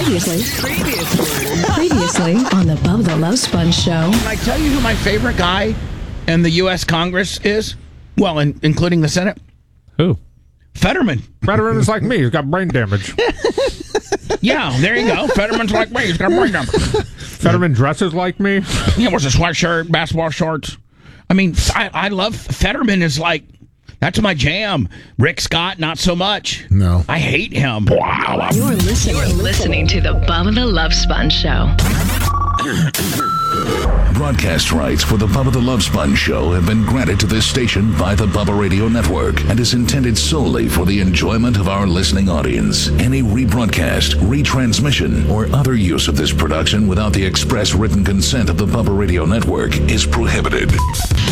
Previously on the Bubba the Love Sponge Show. Can I tell you who my favorite guy in the U.S. Congress is? Well, including the Senate? Who? Fetterman. Fetterman is like me. He's got brain damage. Yeah, there you go. Fetterman's like me. He's got brain damage. Fetterman dresses like me. He wears a sweatshirt, basketball shorts. I mean, I love Fetterman is like, that's my jam. Rick Scott, not so much. No. I hate him. Wow. You're listening to the Bubba the Love Sponge Show. Broadcast rights for the Bubba the Love Sponge Show have been granted to this station by the Bubba Radio Network and is intended solely for the enjoyment of our listening audience. Any rebroadcast, retransmission, or other use of this production without the express written consent of the Bubba Radio Network is prohibited.